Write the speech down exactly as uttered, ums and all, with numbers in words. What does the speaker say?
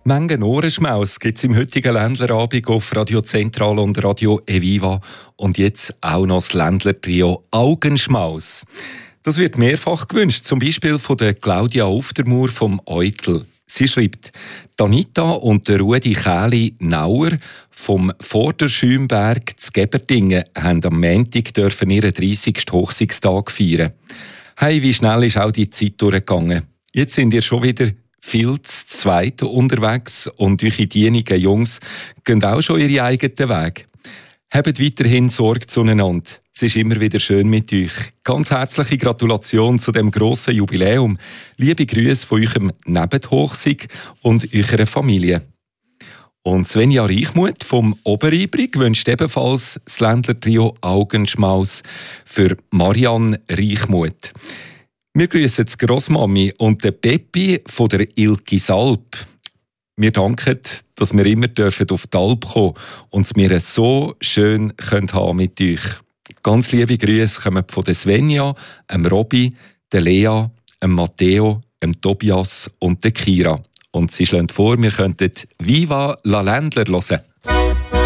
Menge Ohrenschmaus gibt es im heutigen Ländlerabend auf Radio Zentral und Radio Eviva und jetzt auch noch das Ländler-Trio Augenschmaus. Das wird mehrfach gewünscht, zum Beispiel von der Claudia Aufdermuhr vom Eutel. Sie schreibt, Anita und der Rudi Kähli-Nauer vom Vorderschümberg zu Geberdingen haben am Montag dürfen ihren dreißigsten Hochzeitstag feiern. Hey, wie schnell ist auch die Zeit durchgegangen. Jetzt sind ihr schon wieder viel zu zweit unterwegs und eure dienigen Jungs gehen auch schon ihre eigenen Wege. Habt weiterhin Sorge zueinander. Es ist immer wieder schön mit euch. Ganz herzliche Gratulation zu dem grossen Jubiläum. Liebe Grüße von eurem Nebenhochsieg und eurer Familie. Und Svenja Reichmuth vom Oberibrig wünscht ebenfalls das Ländler-Trio Augenschmaus für Marianne Reichmuth. Wir grüßen die Grossmami und den Peppi von der Ilki Salb. Wir danken, dass wir immer auf die Alp kommen und es wir so schön haben mit euch. Ganz liebe Grüße kommen von der Svenja, dem Robby, der Lea, dem Matteo, dem Tobias und der Kira. Und sie schlagen vor, wir könnten «Viva la Ländler» hören.